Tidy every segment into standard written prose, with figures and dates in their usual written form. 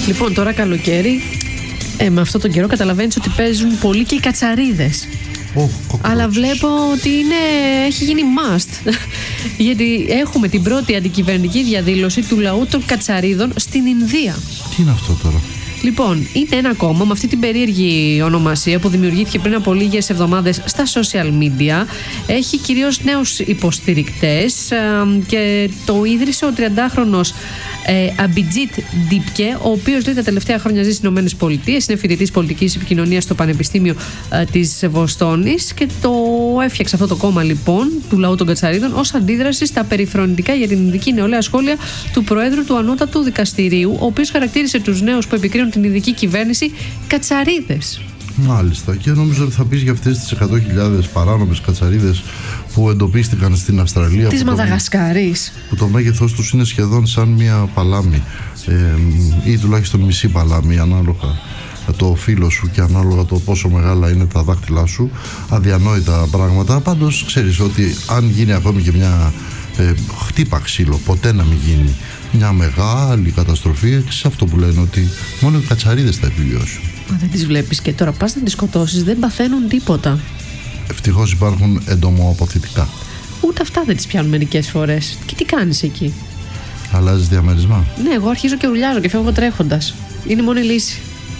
Λοιπόν, τώρα καλοκαίρι, με αυτόν τον καιρό καταλαβαίνεις ότι παίζουν πολύ και οι κατσαρίδες. Αλλά βλέπω ότι έχει γίνει must. Γιατί έχουμε την πρώτη αντικυβερνητική διαδήλωση του λαού των κατσαρίδων στην Ινδία. Τι είναι αυτό τώρα? Λοιπόν, είναι ένα κόμμα με αυτή την περίεργη ονομασία που δημιουργήθηκε πριν από λίγες εβδομάδες στα social media. Έχει κυρίως νέους υποστηρικτές και το ίδρυσε ο 30χρονος Αμπιτζίτ Ντίπκε, ο οποίος λέει τα τελευταία χρόνια ζει στις ΗΠΑ. Είναι φοιτητής πολιτικής επικοινωνίας στο Πανεπιστήμιο της Βοστόνης και το έφτιαξε αυτό το κόμμα λοιπόν του λαού των κατσαρίδων ως αντίδραση στα περιφρονητικά για την Ινδική νεολαία σχόλια του Προέδρου του Ανώτατου Δικαστηρίου, ο οποίος χαρακτήρισε τους νέους που επικρίνουν την Ινδική κυβέρνηση κατσαρίδες. Μάλιστα. Και νομίζω ότι θα πεις για αυτές τις 100.000 παράνομες κατσαρίδες που εντοπίστηκαν στην Αυστραλία. Της Μαδαγασκάρης. Που το μέγεθός τους είναι σχεδόν σαν μια παλάμη ή τουλάχιστον μισή παλάμη, ανάλογα το φύλλο σου και ανάλογα το πόσο μεγάλα είναι τα δάχτυλά σου. Αδιανόητα πράγματα. Πάντως ξέρεις ότι αν γίνει ακόμη και μια χτύπα ξύλο, ποτέ να μην γίνει μια μεγάλη καταστροφή, σε αυτό που λένε ότι μόνο οι κατσαρίδες θα επιβιώσουν. Μα δεν τις βλέπεις και τώρα πας να τις σκοτώσεις, δεν παθαίνουν τίποτα. Ευτυχώς υπάρχουν εντομοαποθητικά. Ούτε αυτά δεν τις πιάνουν μερικές φορές. Και τι κάνεις εκεί? Αλλάζεις διαμέρισμα? Ναι, εγώ αρχίζω και ουρλιάζω και φεύγω τρέχοντας. Είναι η μόνη λύση.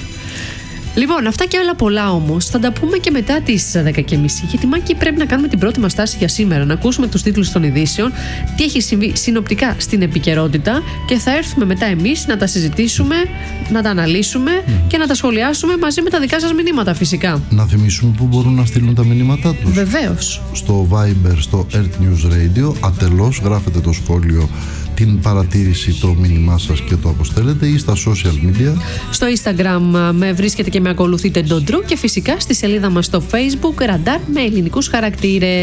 Λοιπόν, αυτά και άλλα πολλά όμως θα τα πούμε και μετά τις 10:30. Γιατί Μάκη πρέπει να κάνουμε την πρώτη μας στάση για σήμερα. Να ακούσουμε τους τίτλους των ειδήσεων, τι έχει συμβεί συνοπτικά στην επικαιρότητα και θα έρθουμε μετά εμείς να τα συζητήσουμε, να τα αναλύσουμε και να τα σχολιάσουμε μαζί με τα δικά σας μηνύματα φυσικά. Να θυμίσουμε πού μπορούν να στείλουν τα μηνύματά τους. Βεβαίως. Στο Viber, στο Earth News Radio, ατελώς γράφετε το σχόλιο, την παρατήρηση, το μήνυμά σας και το αποστέλλετε, ή στα social media. Στο Instagram με βρίσκετε και με ακολουθείτε ντοντρού και φυσικά στη σελίδα μας στο Facebook Radar με ελληνικούς χαρακτήρες.